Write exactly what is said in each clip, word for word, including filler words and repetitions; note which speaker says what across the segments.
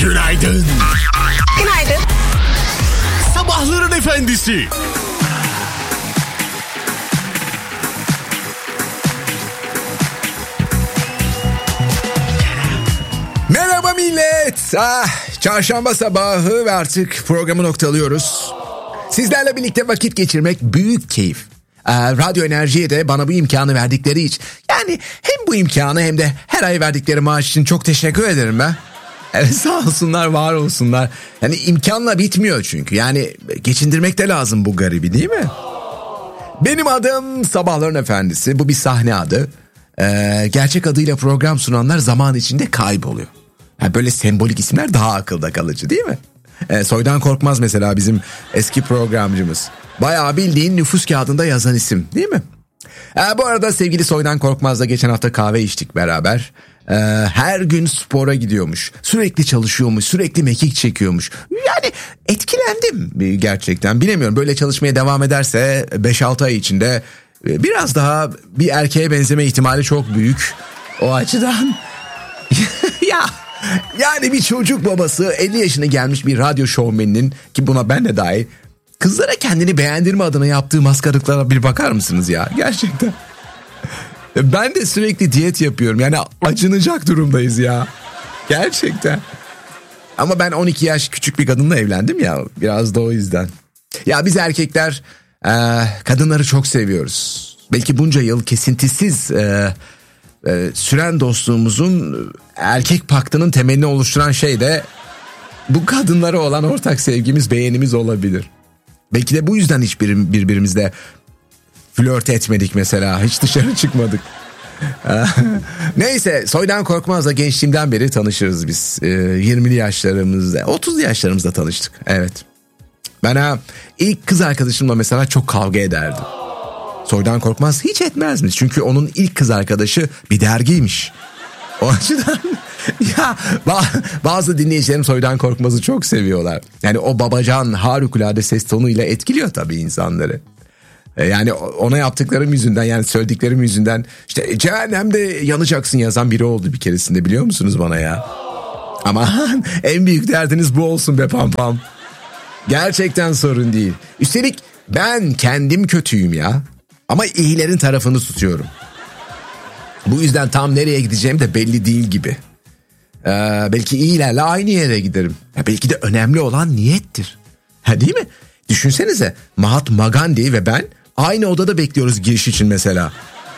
Speaker 1: Günaydın.
Speaker 2: Günaydın.
Speaker 1: Sabahların efendisi.
Speaker 3: Merhaba millet. Ah, çarşamba sabahı ve artık programı noktalıyoruz. Sizlerle birlikte vakit geçirmek büyük keyif. Ee, Radyo Enerji'ye de bana bu imkanı verdikleri için, yani hem bu imkanı hem de her ay verdikleri maaş için çok teşekkür ederim ben. Evet, sağ olsunlar, var olsunlar. Yani imkanla bitmiyor çünkü. Yani geçindirmek de lazım bu garibi, değil mi? Benim adım Sabahların Efendisi. Bu bir sahne adı. Ee, gerçek adıyla program sunanlar zaman içinde kayboluyor. Yani böyle sembolik isimler daha akılda kalıcı, değil mi? Ee, Soydan Korkmaz mesela bizim eski programcımız. Bayağı bildiğin nüfus kağıdında yazan isim, değil mi? Ee, bu arada sevgili Soydan Korkmaz'la geçen hafta kahve içtik beraber. Ee, her gün spora gidiyormuş. Sürekli çalışıyormuş. Sürekli mekik çekiyormuş. Yani etkilendim gerçekten. Bilemiyorum, böyle çalışmaya devam ederse beş altı ay içinde biraz daha bir erkeğe benzeme ihtimali çok büyük. O açıdan ya yani bir çocuk babası, elli yaşına gelmiş bir radyo şovmeninin, ki buna ben de dahil, kızlara kendini beğendirme adına yaptığı maskaralıklara bir bakar mısınız ya? Gerçekten. Ben de sürekli diyet yapıyorum. Yani acınacak durumdayız ya. Gerçekten. Ama ben on iki yaş küçük bir kadınla evlendim ya. Biraz da o yüzden. Ya biz erkekler e, kadınları çok seviyoruz. Belki bunca yıl kesintisiz e, e, süren dostluğumuzun erkek paktının temelini oluşturan şey de bu kadınlara olan ortak sevgimiz, beğenimiz olabilir. Belki de bu yüzden hiç birbirimizle flört etmedik mesela. Hiç dışarı çıkmadık. Neyse, Soydan Korkmaz'la gençliğimden beri tanışırız biz. Ee, yirmili yaşlarımızda, otuzlu yaşlarımızda tanıştık. Evet. Ben ha, ilk kız arkadaşımla mesela çok kavga ederdim. Soydan Korkmaz hiç etmezmiş. Çünkü onun ilk kız arkadaşı bir dergiymiş. O açıdan ya bazı dinleyicilerim Soydan Korkmaz'ı çok seviyorlar. Yani o babacan harikulade ses tonuyla etkiliyor tabii insanları. Yani ona yaptıklarım yüzünden, yani söylediklerim yüzünden işte cehennemde yanacaksın yazan biri oldu bir keresinde, biliyor musunuz bana ya? Ama en büyük derdiniz bu olsun be pam pam. Gerçekten sorun değil. Üstelik ben kendim kötüyüm ya. Ama iyilerin tarafını tutuyorum. Bu yüzden tam nereye gideceğim de belli değil gibi. Ee, belki iyilerle aynı yere giderim. Ya belki de önemli olan niyettir. Ha, değil mi? Düşünsenize, Mahatma Gandhi ve ben aynı odada bekliyoruz giriş için mesela.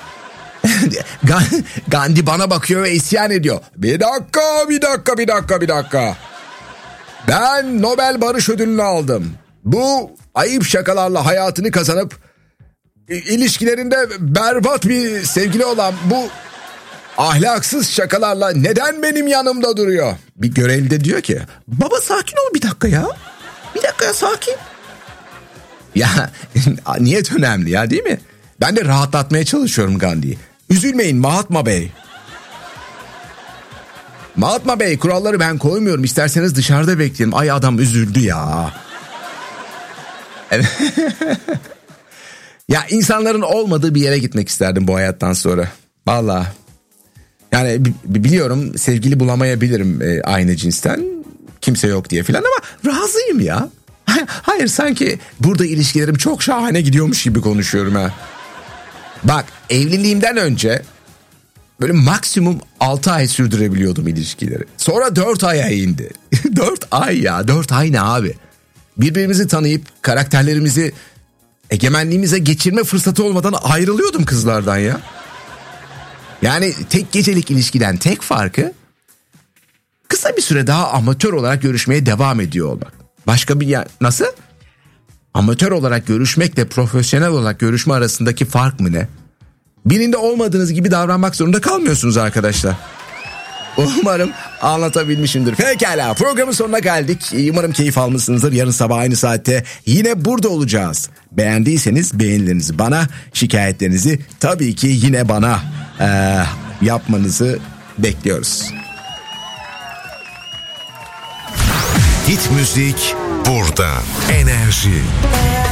Speaker 3: Gandhi bana bakıyor ve isyan ediyor. Bir dakika, bir dakika, bir dakika, bir dakika. Ben Nobel Barış Ödülünü aldım. Bu ayıp şakalarla hayatını kazanıp ilişkilerinde berbat bir sevgili olan bu ahlaksız şakalarla neden benim yanımda duruyor? Bir görevli de diyor ki, baba sakin ol bir dakika ya. Bir dakika ya, sakin. Ya niyet önemli ya, değil mi? Ben de rahatlatmaya çalışıyorum Gandhi'yi. Üzülmeyin Mahatma Bey. Mahatma Bey, kuralları ben koymuyorum. İsterseniz dışarıda bekleyelim. Ay adam üzüldü ya. Ya insanların olmadığı bir yere gitmek isterdim bu hayattan sonra. Vallahi. Yani b- biliyorum sevgili bulamayabilirim e, aynı cinsten. Kimse yok diye filan ama razıyım ya. Hayır, sanki burada ilişkilerim çok şahane gidiyormuş gibi konuşuyorum ha. Bak, evliliğimden önce böyle maksimum altı ay sürdürebiliyordum ilişkileri. Sonra dört aya indi. dört ay ya, dört ay ne abi? Birbirimizi tanıyıp karakterlerimizi egemenliğimize geçirme fırsatı olmadan ayrılıyordum kızlardan ya. Yani tek gecelik ilişkiden tek farkı kısa bir süre daha amatör olarak görüşmeye devam ediyor olmak. Başka bir yer nasıl? Amatör olarak görüşmekle profesyonel olarak görüşme arasındaki fark mı ne? Birinde olmadığınız gibi davranmak zorunda kalmıyorsunuz arkadaşlar. Umarım anlatabilmişimdir. Pekala, programın sonuna geldik. Umarım keyif almışsınızdır. Yarın sabah aynı saatte yine burada olacağız. Beğendiyseniz beğenilerinizi bana, şikayetlerinizi tabii ki yine bana ee, yapmanızı bekliyoruz.
Speaker 1: Hit müzik burada. Enerji.